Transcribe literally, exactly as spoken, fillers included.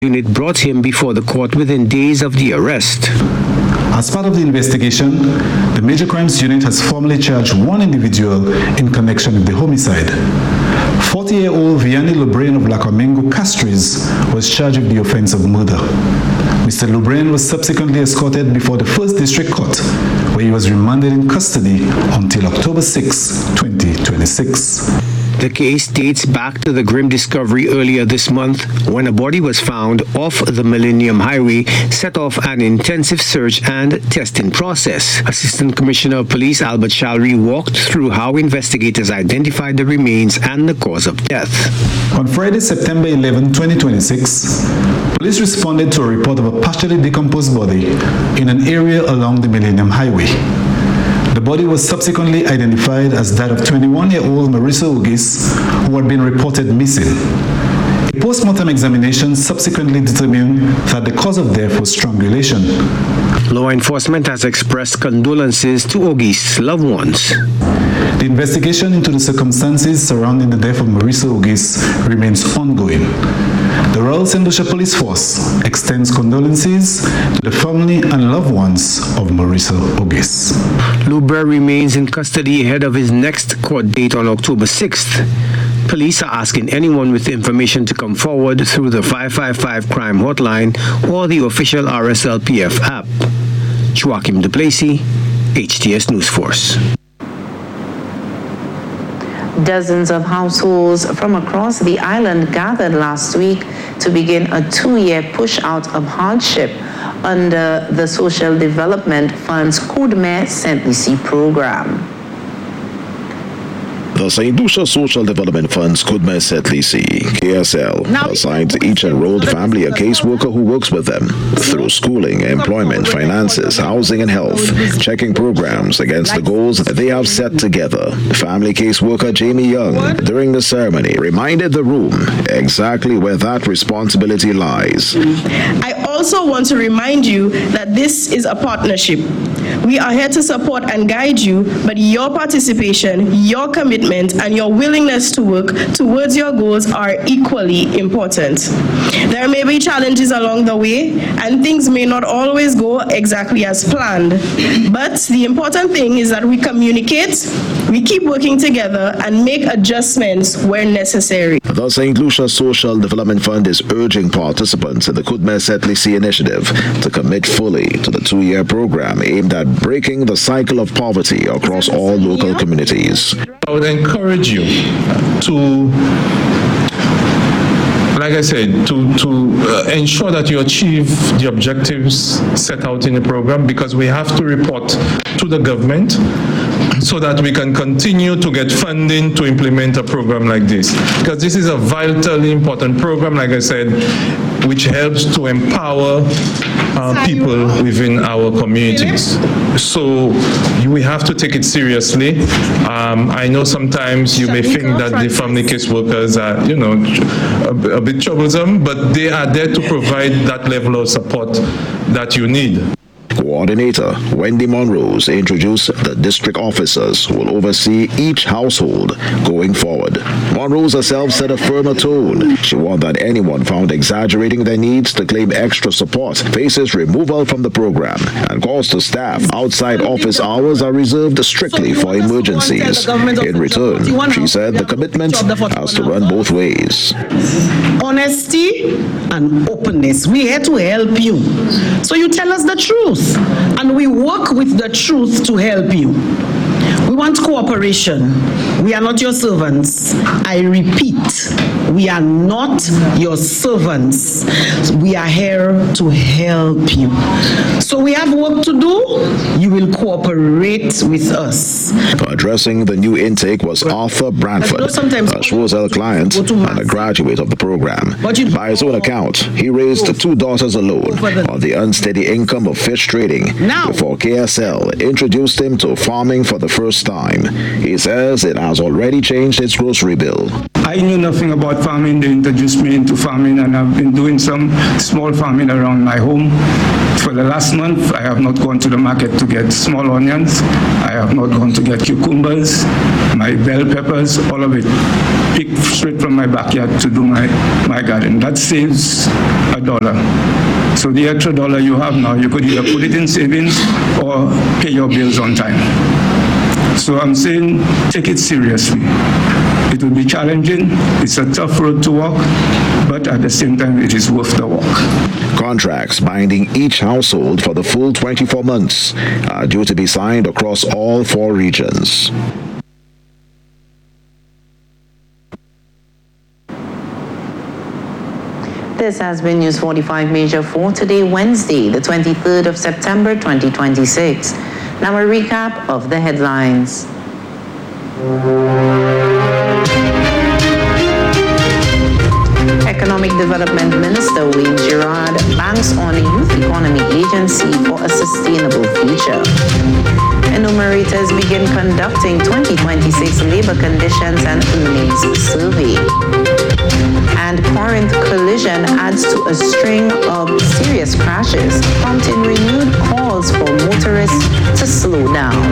unit brought him before the court within days of the arrest. As part of the investigation, the Major Crimes Unit has formally charged one individual in connection with the homicide. forty-year-old Vianney Lubrain of Lackamingo Castries was charged with the offense of murder. Mister Lubrain was subsequently escorted before the First District Court, where he was remanded in custody until October sixth, twenty twenty-six. The case dates back to the grim discovery earlier this month when a body was found off the Millennium Highway, set off an intensive search and testing process. Assistant Commissioner of Police Albert Shalry walked through how investigators identified the remains and the cause of death. On Friday, September eleventh, twenty twenty-six, police responded to a report of a partially decomposed body in an area along the Millennium Highway. The body was subsequently identified as that of twenty-one-year-old Marissa Ugis, who had been reported missing. A post-mortem examination subsequently determined that the cause of death was strangulation. Law enforcement has expressed condolences to Ugis' loved ones. The investigation into the circumstances surrounding the death of Marissa Ugis remains ongoing. The Royal Saint Lucia Police Force extends condolences to the family and loved ones of Marissa Ugis. Lubrain remains in custody ahead of his next court date on October sixth. Police are asking anyone with information to come forward through the five five five crime hotline or the official R S L P F app. Joachim Duplessis, H T S News Force. Dozens of households from across the island gathered last week to begin a two-year push out of hardship under the Social Development Fund's Kudme Saint Lucie program. The Saint Lucia Social Development Fund's Kudme Saint Lucie, K S L, assigns each enrolled family a caseworker who works with them through schooling, employment, finances, housing, and health, checking programs against the goals that they have set together. Family caseworker Jamie Young, during the ceremony, reminded the room exactly where that responsibility lies. I also want to remind you that this is a partnership. We are here to support and guide you, but your participation, your commitment, and your willingness to work towards your goals are equally important. There may be challenges along the way, and things may not always go exactly as planned. But the important thing is that we communicate, we keep working together, and make adjustments where necessary. The Saint Lucia Social Development Fund is urging participants in the Kudme Saint Lucie initiative to commit fully to the two-year program aimed at breaking the cycle of poverty across all local communities. I would encourage you to, like I said, to, to uh, ensure that you achieve the objectives set out in the program, because we have to report to the government so that we can continue to get funding to implement a program like this. Because this is a vitally important program, like I said, which helps to empower uh, people within our communities. So we have to take it seriously. Um, I know sometimes you may think that the family caseworkers are, you know, a, a bit troublesome, but they are there to provide that level of support that you need. Coordinator Wendy Monrose introduced the district officers who will oversee each household going forward. Monrose herself set a firmer tone. She warned that anyone found exaggerating their needs to claim extra support faces removal from the program, and calls to staff outside office hours are reserved strictly for emergencies. In return, she said the commitment has to run both ways. Honesty and openness. We're here to help you. So you tell us the truth, and we work with the truth to help you. We want cooperation. We are not your servants. I repeat, we are not your servants. We are here to help you. So we have work to do. You will cooperate with us. Addressing the new intake was Arthur Branford, a Schwarzel client and a graduate of the program. By his own account, he raised two daughters alone on the unsteady income of fish trading before K S L introduced him to farming for the first time. He says it has already changed its grocery bill. I I knew nothing about farming. They introduced me into farming, and I've been doing some small farming around my home. For the last month, I have not gone to the market to get small onions. I have not gone to get cucumbers, my bell peppers, all of it picked straight from my backyard to do my, my garden. That saves a dollar. So the extra dollar you have now, you could either put it in savings or pay your bills on time. So I'm saying, take it seriously. It will be challenging, it's a tough road to walk, but at the same time, it is worth the walk. Contracts binding each household for the full twenty-four months are due to be signed across all four regions. This has been News forty-five Major for today, Wednesday, the twenty-third of September, twenty twenty-six. Now a recap of the headlines. Economic Development Minister Wayne Girard banks on a youth economy agency for a sustainable future. Enumerators begin conducting twenty twenty-six labor conditions and earnings survey. And Corinth collision adds to a string of serious crashes, prompting renewed calls for motorists to slow down.